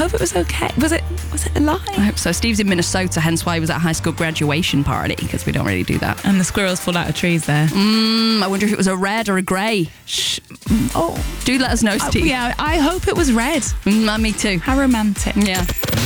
hope it was okay. Was it a lie? I hope so. Steve's in Minnesota, hence why he was at a high school graduation party, because we don't really do that. And the squirrels fall out of trees there. I wonder if it was a red or a grey. Oh, Do let us know, Steve. yeah, I hope it was red. Me too. How romantic. Yeah.